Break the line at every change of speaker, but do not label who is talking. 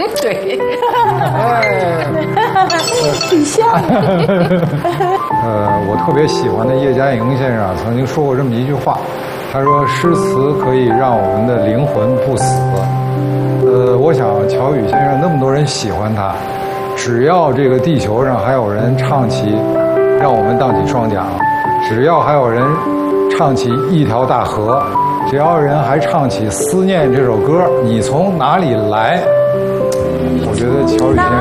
对，
哎，
挺像。
我特别喜欢的叶嘉莹先生曾经说过这么一句话，他说：“诗词可以让我们的灵魂不死。”我想乔羽先生那么多人喜欢他，只要这个地球上还有人唱起《让我们荡起双桨》，只要还有人唱起《一条大河》，只要人还唱起《思念》这首歌，你从哪里来？我觉得乔羽先生